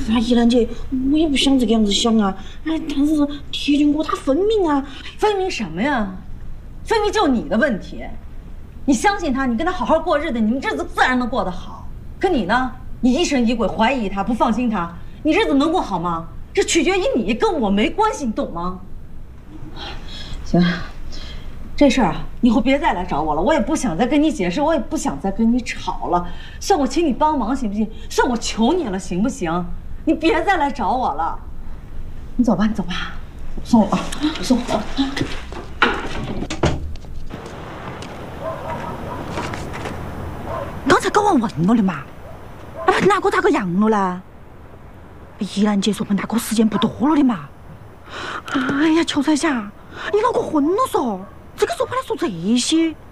啊，依兰姐，我也不想这个样子想啊。哎，但是铁军哥他分明啊， 分明什么呀？分明就你的问题。你相信他，你跟他好好过日子，你们日子自然能过得好。可你呢？你疑神疑鬼，怀疑他，不放心他，你日子能过好吗？这取决于你，跟我没关系，你懂吗？行，这事儿啊，以后别再来找我了，我也不想再跟你解释，我也不想再跟你吵了。算我请你帮忙行不行？算我求你了行不行？你别再来找我了。你走吧，你走吧，送我吧，我送我。 刚才跟我问了的嘛，哎，那个咋个样了呢？依兰姐说那个时间不多了的嘛。哎呀，秋彩霞，你脑壳昏了嗦？这个时候把他说这些。